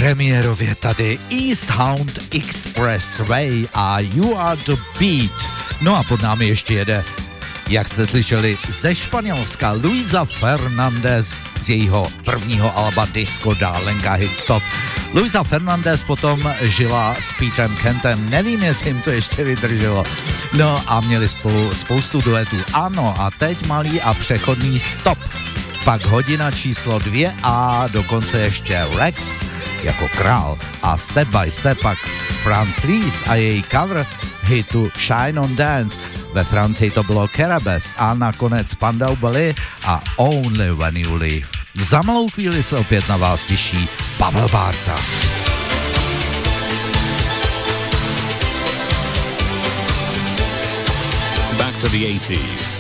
Premiérově tady Easthound Expressway a You Are The Beat. No a pod námi ještě jede, jak jste slyšeli, ze Španělska Luisa Fernández z jejího prvního alba Disco Dálenka Hitstop. Luisa Fernández potom žila s Petrem Kentem, nevím, jestli jim to ještě vydrželo. No a měli spolu spoustu duetů. Ano, a teď malý a přechodný stop. Pak hodina číslo 2 a dokonce ještě Rex jako král a Step by Step pak Franz Ries a její cover hitu Shine on Dance. Ve Francii to bylo Carabes a nakonec Spandau Ballet a Only When You Leave. Za malou chvíli se opět na vás těší Pavel Bárta. Back to the 80s.